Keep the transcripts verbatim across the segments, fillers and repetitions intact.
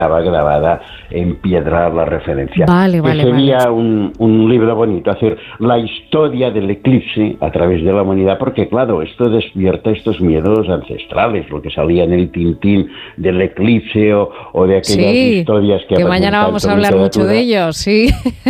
estaba grabada en piedra la referencia. Vale, que vale, sería vale. Un, un libro bonito, hacer la historia del eclipse a través de la humanidad, porque claro, esto despierta estos miedos ancestrales, lo que salía en el Tintín del eclipse o, o de aquellas Sí, historias que, que mañana vamos a hablar mucho de ellos, sí.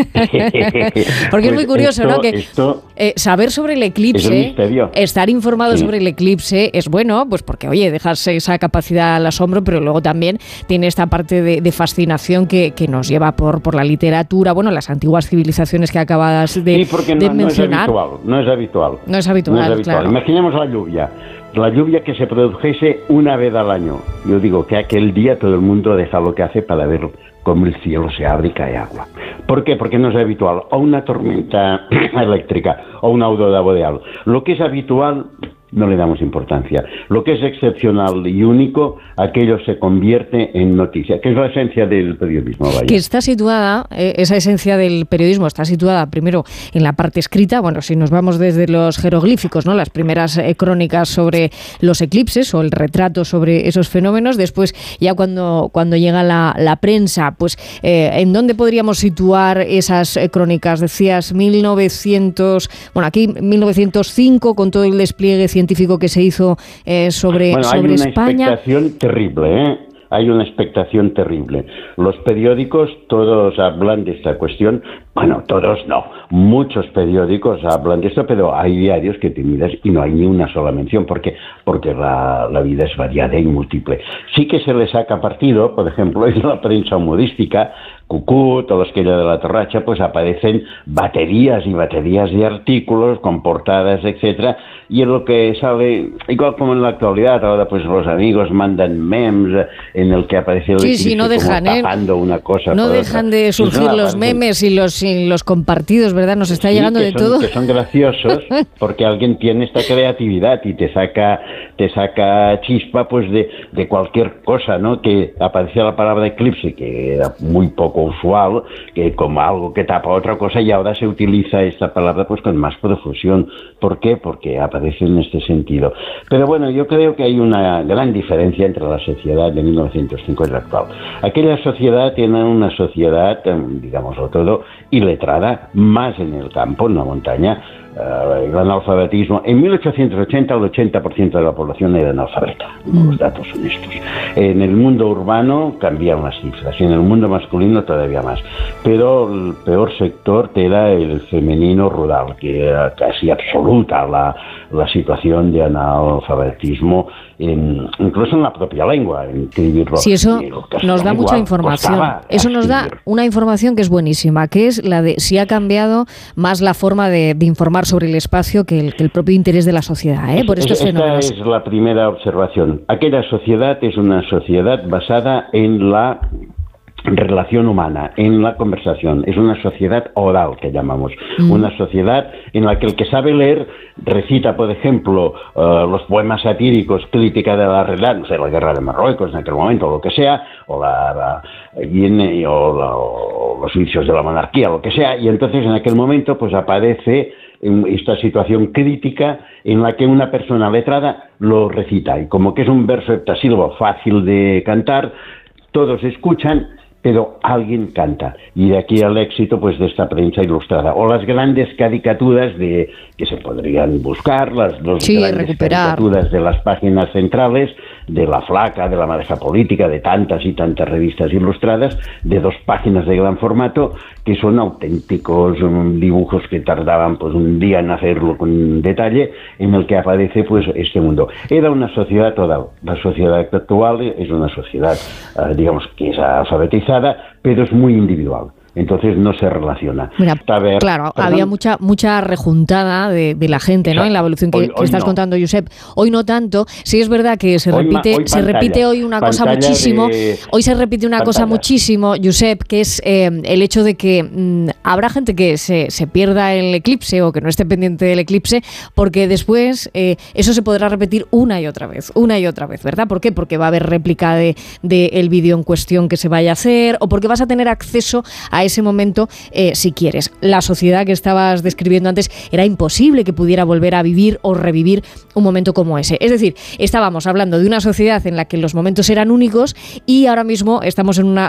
Porque pues es muy curioso, esto, ¿no? Que esto eh, saber sobre el eclipse, estar informado sí. sobre el eclipse es bueno, pues porque, oye, dejas esa capacidad al asombro, pero luego también tiene esta parte de, de fascinación que, que nos lleva por, por la literatura, bueno, las antiguas civilizaciones que acabas de, sí, porque de no, mencionar. No es habitual, no es habitual. No es habitual, no es habitual. Claro. Imaginemos la lluvia. La lluvia que se produjese una vez al año. Yo digo que aquel día todo el mundo deja lo que hace para ver cómo el cielo se abre y cae agua. ¿Por qué? Porque no es habitual. O una tormenta eléctrica o una aurora boreal. Lo que es habitual no le damos importancia. Lo que es excepcional y único, aquello se convierte en noticia, que es la esencia del periodismo. Vaya. Que está situada, eh, esa esencia del periodismo está situada primero en la parte escrita, bueno, si nos vamos desde los jeroglíficos, ¿no? Las primeras eh, crónicas sobre los eclipses o el retrato sobre esos fenómenos, después ya cuando, cuando llega la, la prensa, pues eh, ¿en dónde podríamos situar esas eh, crónicas? Decías mil novecientos, bueno, aquí mil novecientos cinco con todo el despliegue científico que se hizo eh, sobre, bueno, sobre España. Hay una expectación terrible, ¿eh? Hay una expectación terrible. Los periódicos todos hablan de esta cuestión. Bueno, todos no. Muchos periódicos hablan de esto, pero hay diarios que te miras y no hay ni una sola mención, porque porque la, la vida es variada y múltiple. Sí que se le saca partido, por ejemplo, en la prensa humorística, Cucut o los que de la Torracha, pues aparecen baterías y baterías de artículos con portadas, etcétera, y en lo que sale, igual como en la actualidad, ahora pues los amigos mandan memes en el que aparece el sí, sí, no dejan, como tapando ¿eh? una cosa. No dejan otra. de surgir no, los memes y los, y los compartidos, ¿verdad? Nos está sí, llegando de son, todo. Que son graciosos porque alguien tiene esta creatividad y te saca te saca chispa pues de, de cualquier cosa, ¿no? Que aparecía la palabra eclipse, que era muy poco usual, que como algo que tapa otra cosa, y ahora se utiliza esta palabra pues con más profusión. ¿Por qué? Porque aparece en este sentido. Pero bueno, yo creo que hay una gran diferencia entre la sociedad de mil novecientos cinco y la actual. Aquella sociedad tiene una sociedad, digámoslo todo, iletrada, más en el campo, en la montaña. Uh, el analfabetismo. En mil ochocientos ochenta el ochenta por ciento de la población era analfabeta. Mm. Los datos son estos. En el mundo urbano cambiaron las cifras y en el mundo masculino todavía más. Pero el peor sector era el femenino rural, que era casi absoluta la, la situación de analfabetismo, en, incluso en la propia lengua. En escribirlo. Sí, eso nos da mucha información. Eso nos da una información que es buenísima, que es la de si ha cambiado más la forma de, de informar sobre el espacio que el, que el propio interés de la sociedad, ¿eh? Por estos Esta fenómenos. Esta es la primera observación. Aquella sociedad es una sociedad basada en la relación humana, en la conversación. Es una sociedad oral, que llamamos. Mm. Una sociedad en la que el que sabe leer recita, por ejemplo, uh, los poemas satíricos, crítica de la realidad, no sé, la guerra de Marruecos en aquel momento, o lo que sea, o, la, la, y en, o, la, o los vicios de la monarquía, lo que sea, y entonces en aquel momento pues aparece esta situación crítica en la que una persona letrada lo recita, y como que es un verso heptasílabo fácil de cantar, todos escuchan, pero alguien canta, y de aquí al éxito pues de esta prensa ilustrada, o las grandes caricaturas de que se podrían buscar, las dos sí, grandes recuperar. caricaturas de las páginas centrales, de La Flaca, de La Madeja Política, de tantas y tantas revistas ilustradas, de dos páginas de gran formato, que son auténticos um, dibujos que tardaban pues un día en hacerlo con detalle, en el que aparece pues este mundo. Era una sociedad toda, la sociedad actual es una sociedad, uh, digamos que es alfabetizada, pero es muy individual. Entonces no se relaciona. Mira, ver, claro, perdón. había mucha mucha rejuntada de, de la gente, ¿no? Exacto. En la evolución que, hoy, que hoy estás no. contando, Josep. Hoy no tanto. Sí es verdad que se hoy repite, ma, hoy se pantalla, repite hoy una cosa muchísimo. De... Hoy se repite una pantalla. cosa muchísimo, Josep, que es eh, el hecho de que mmm, habrá gente que se, se pierda el eclipse o que no esté pendiente del eclipse, porque después eh, eso se podrá repetir una y otra vez, una y otra vez, ¿verdad? ¿Por qué? Porque va a haber réplica de, de el vídeo en cuestión que se vaya a hacer, o porque vas a tener acceso a ese momento. Eh, si quieres. La sociedad que estabas describiendo antes era imposible que pudiera volver a vivir o revivir un momento como ese. Es decir, estábamos hablando de una sociedad en la que los momentos eran únicos y ahora mismo estamos en una